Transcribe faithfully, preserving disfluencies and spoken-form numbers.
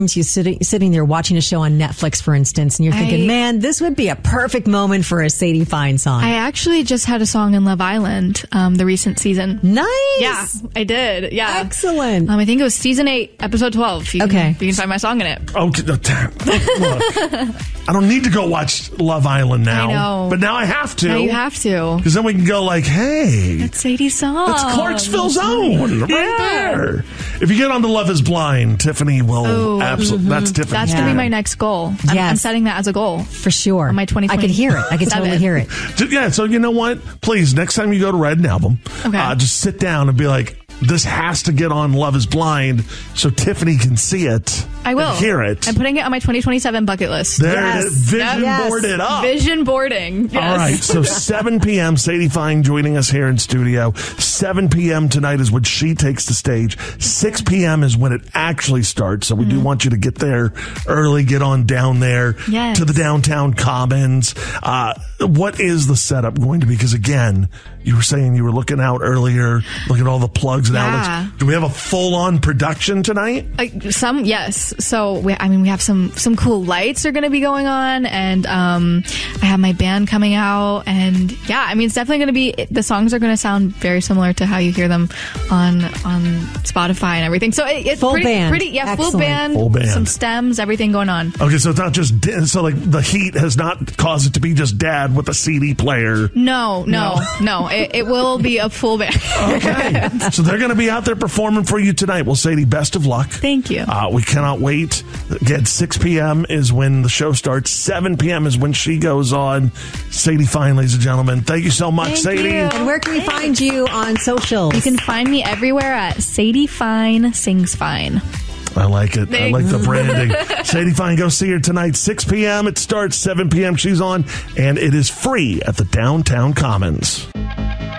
You're sitting, sitting there watching a show on Netflix, for instance, and you're thinking, I, man, this would be a perfect moment for a Sadie Fine song. I actually just had a song in Love Island, um, the recent season. Nice. Yeah, I did. Yeah. Excellent. Um, I think it was season eight, episode twelve. You okay. Can, you can find my song in it. Okay. Look, I don't need to go watch Love Island now. I know. But now I have to. Now you have to. Because then we can go like, hey. That's Sadie's song. That's Clarksville's own. Right yeah. there. If you get on to Love is Blind, Tiffany will oh, absolutely. Mm-hmm. That's Tiffany. That's yeah. going to be my next goal. I'm, yes. I'm setting that as a goal. For sure. On my twenty twenty. I can hear it. I can totally hear it. Yeah, so you know what? Please, next time you go to write an album, okay. uh, just sit down and be like, this has to get on Love is Blind so Tiffany can see it. I will. And hear it. I'm putting it on my twenty twenty-seven bucket list. There yes. it is. Vision yes. board it up. Vision boarding. Yes. All right. So seven p.m. Sadie Fine joining us here in studio. seven p.m. tonight is when she takes the stage. six p.m. is when it actually starts. So we mm-hmm. do want you to get there early, get on down there yes. to the downtown Commons. Uh, what is the setup going to be? Because again, you were saying you were looking out earlier, looking at all the plugs and yeah. outlets. Do we have a full-on production tonight? Uh, some, yes. So, we, I mean, we have some some cool lights are going to be going on, and um, I have my band coming out, and yeah, I mean, it's definitely going to be, the songs are going to sound very similar to how you hear them on on Spotify and everything. So, it, it's full pretty, band. pretty, yeah, Excellent. full band, full band, some stems, everything going on. Okay, so it's not just, so like the heat has not caused it to be just dad with a C D player. No, no, no. no. It, it will be a full band. Okay. So they're going to be out there performing for you tonight. Well, Sadie, best of luck. Thank you. Uh, we cannot wait. Again, six p.m. is when the show starts. seven p.m. is when she goes on. Sadie Fine, ladies and gentlemen. Thank you so much, Thank Sadie. You. And where can we find you on socials? You can find me everywhere at Sadie Fine Sings Fine. I like it. Thanks. I like the branding. Sadie Fine, go see her tonight. six p.m. It starts. seven p.m. she's on. And it is free at the Downtown Commons.